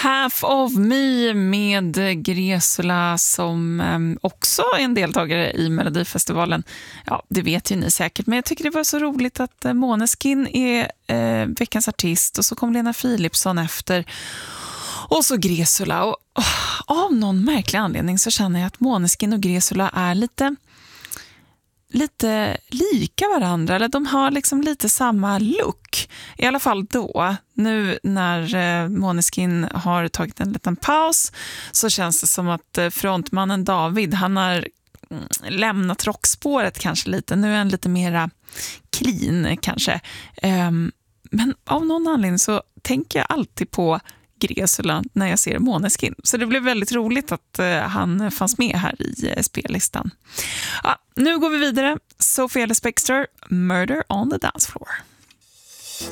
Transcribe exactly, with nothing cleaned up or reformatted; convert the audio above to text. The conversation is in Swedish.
Half of Me med Gresula som eh, också är en deltagare i Melodifestivalen. Ja, det vet ju ni säkert, men jag tycker det var så roligt att eh, Måneskin är eh, veckans artist och så kom Lena Philipsson efter och så Gresula. Och, oh, av någon märklig anledning så känner jag att Måneskin och Gresula är lite... lite lika varandra, eller de har liksom lite samma look, i alla fall då. Nu när eh, Måneskin har tagit en liten paus så känns det som att eh, frontmannen David, han har mm, lämnat rockspåret kanske lite, nu är han lite mera clean kanske, um, men av någon anledning så tänker jag alltid på Gresula när jag ser Måneskin. Så det blev väldigt roligt att uh, han fanns med här i uh, spellistan. Ja, nu går vi vidare. Sophie Ellis-Bextor, Murder on the Dance Floor.